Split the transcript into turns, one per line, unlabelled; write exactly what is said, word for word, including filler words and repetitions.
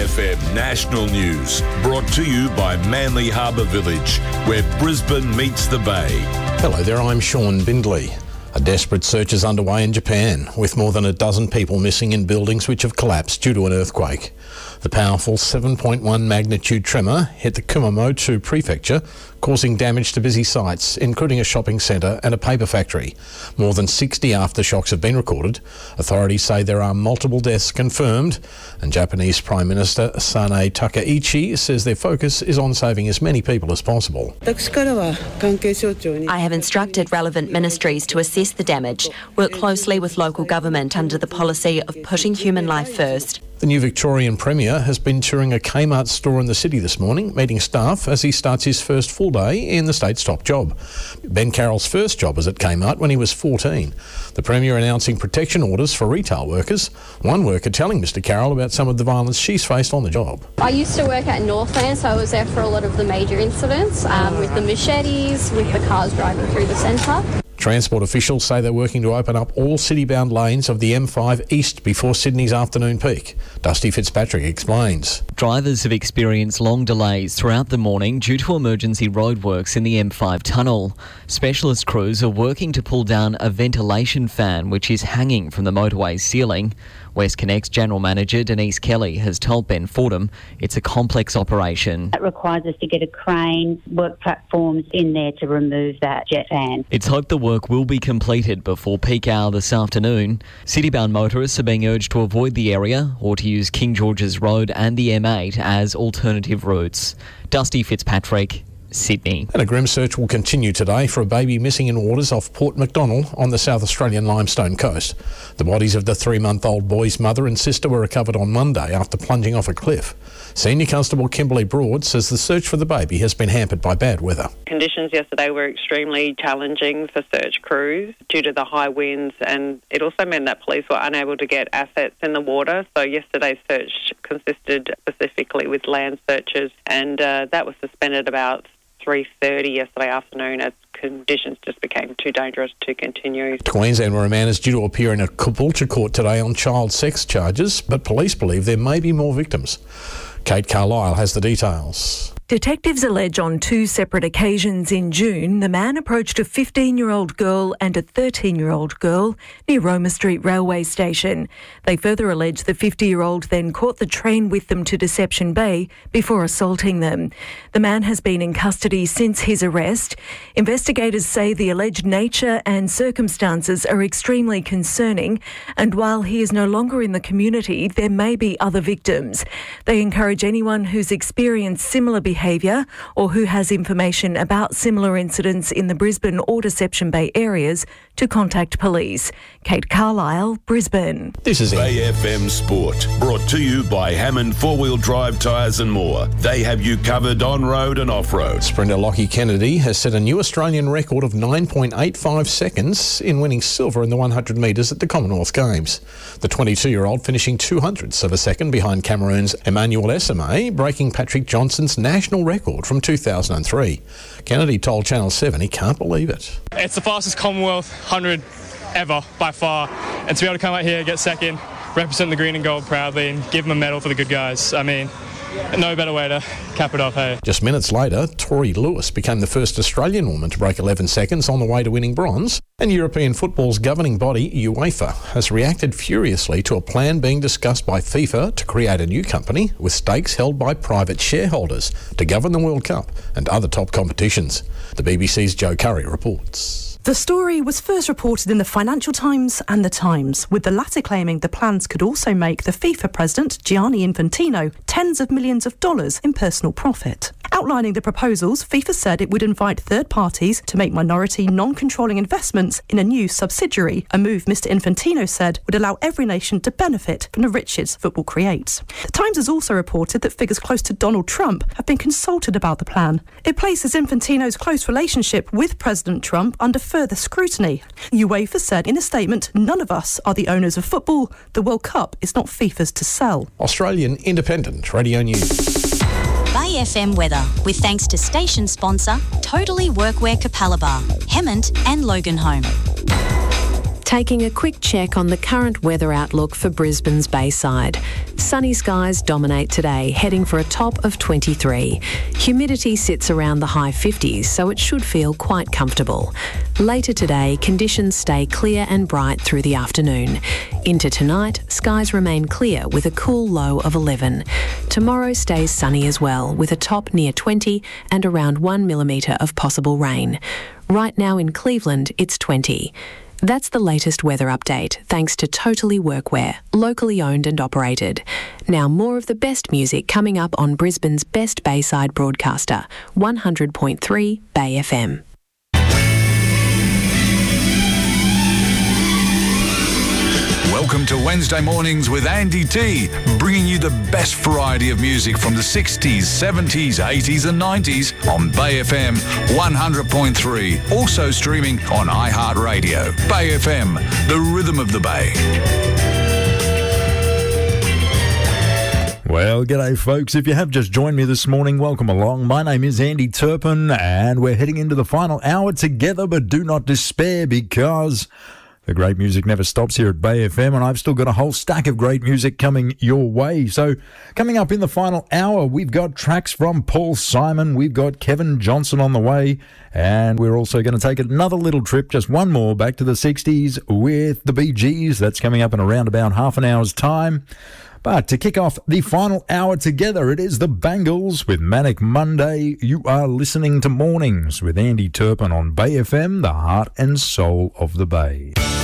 F M National News, brought to you by Manly Harbour Village, where Brisbane meets the Bay.
Hello there, I'm Sean Bindley. A desperate search is underway in Japan, with more than a dozen people missing in buildings which have collapsed due to an earthquake. The powerful seven point one magnitude tremor hit the Kumamoto prefecture, causing damage to busy sites, including a shopping centre and a paper factory. More than sixty aftershocks have been recorded. Authorities say there are multiple deaths confirmed, and Japanese Prime Minister Sanae Takaichi says their focus is on saving as many people as possible.
I have instructed relevant ministries to assess the damage, work closely with local government under the policy of putting human life first.
The new Victorian Premier has been touring a Kmart store in the city this morning, meeting staff as he starts his first full day in the state's top job. Ben Carroll's first job was at Kmart when he was fourteen. The Premier announcing protection orders for retail workers. One worker telling Mister Carroll about some of the violence she's faced on the job.
I used to work at Northland, so I was there for a lot of the major incidents, um, with the machetes, with the cars driving through the centre.
Transport officials say they're working to open up all city-bound lanes of the M five East before Sydney's afternoon peak. Dusty Fitzpatrick explains.
Drivers have experienced long delays throughout the morning due to emergency roadworks in the M five tunnel. Specialist crews are working to pull down a ventilation fan which is hanging from the motorway's ceiling. WestConnect's General Manager Denise Kelly has told Ben Fordham it's a complex operation.
It requires us to get a crane, work platforms in there to remove that jet fan.
It's hoped the work will be completed before peak hour this afternoon. City-bound motorists are being urged to avoid the area or to use King George's Road and the M eight as alternative routes. Dusty Fitzpatrick, Sydney.
And a grim search will continue today for a baby missing in waters off Port MacDonnell on the South Australian Limestone coast. The bodies of the three-month-old boy's mother and sister were recovered on Monday after plunging off a cliff. Senior Constable Kimberly Broad says the search for the baby has been hampered by bad weather.
Conditions yesterday were extremely challenging for search crews due to the high winds, and it also meant that police were unable to get assets in the water. So yesterday's search consisted specifically with land searches, and uh, that was suspended about three thirty yesterday afternoon as conditions just became too dangerous to continue.
To Queensland, where a man is due to appear in a Caboolture court today on child sex charges, but police believe there may be more victims. Kate Carlisle has the details.
Detectives allege on two separate occasions in June, the man approached a fifteen-year-old girl and a thirteen-year-old girl near Roma Street Railway Station. They further allege the fifty-year-old then caught the train with them to Deception Bay before assaulting them. The man has been in custody since his arrest. Investigators say the alleged nature and circumstances are extremely concerning, and while he is no longer in the community, there may be other victims. They encourage anyone who's experienced similar behaviour or who has information about similar incidents in the Brisbane or Deception Bay areas to contact police. Kate Carlisle, Brisbane.
This is
Bay F M Sport, brought to you by Hammond Four-Wheel Drive Tyres and More. They have you covered on-road and off-road.
Sprinter Lockie Kennedy has set a new Australian record of nine point eight five seconds in winning silver in the one hundred metres at the Commonwealth Games. The twenty-two-year-old finishing two hundredths of a second behind Cameroon's Emmanuel Esame, breaking Patrick Johnson's national record from two thousand three. Kennedy told Channel seven he can't believe it.
It's the fastest Commonwealth one hundred ever by far, and to be able to come out here, get second, represent the green and gold proudly and give them a medal for the good guys, I mean, no better way to cap it off, hey.
Just minutes later, Tori Lewis became the first Australian woman to break eleven seconds on the way to winning bronze, and European football's governing body, UEFA, has reacted furiously to a plan being discussed by FIFA to create a new company with stakes held by private shareholders to govern the World Cup and other top competitions. The B B C's Joe Curry reports.
The story was first reported in the Financial Times and the Times, with the latter claiming the plans could also make the FIFA president, Gianni Infantino, tens of millions of dollars in personal profit. Outlining the proposals, FIFA said it would invite third parties to make minority, non-controlling investments in a new subsidiary, a move Mister Infantino said would allow every nation to benefit from the riches football creates. The Times has also reported that figures close to Donald Trump have been consulted about the plan. It places Infantino's close relationship with President Trump under further scrutiny. UEFA said in a statement, none of us are the owners of football. The World Cup is not FIFA's to sell.
Australian Independent Radio News.
Bay F M weather, with thanks to station sponsor Totally Workwear Capalaba, Hemmant and Loganholme.
Taking a quick check on the current weather outlook for Brisbane's Bayside. Sunny skies dominate today, heading for a top of twenty-three. Humidity sits around the high fifties, so it should feel quite comfortable. Later today, conditions stay clear and bright through the afternoon. Into tonight, skies remain clear with a cool low of eleven. Tomorrow stays sunny as well, with a top near twenty and around one millimetre of possible rain. Right now in Cleveland, it's twenty. That's the latest weather update, thanks to Totally Workwear, locally owned and operated. Now more of the best music coming up on Brisbane's best Bayside broadcaster, one hundred point three Bay F M.
Welcome to Wednesday Mornings with Andy T, bringing you the best variety of music from the sixties, seventies, eighties and nineties on Bay F M one hundred point three. Also streaming on iHeartRadio. Bay F M, the rhythm of the Bay.
Well, g'day folks. If you have just joined me this morning, welcome along. My name is Andy Turpin and we're heading into the final hour together, but do not despair because the great music never stops here at Bay F M, and I've still got a whole stack of great music coming your way. So coming up in the final hour, we've got tracks from Paul Simon, we've got Kevin Johnson on the way, and we're also going to take another little trip, just one more, back to the sixties with the Bee Gees. That's coming up in around about half an hour's time. But to kick off the final hour together, it is the Bangles with Manic Monday. You are listening to Mornings with Andy Turpin on Bay F M, the heart and soul of the Bay.